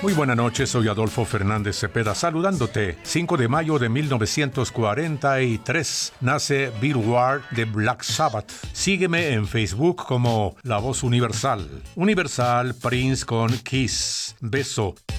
Muy buenas noches, soy Adolfo Fernández Cepeda saludándote. 5 de mayo de 1943 nace Bill Ward de Black Sabbath. Sígueme en Facebook como La Voz Universal. Universal Prince con Kiss. Beso.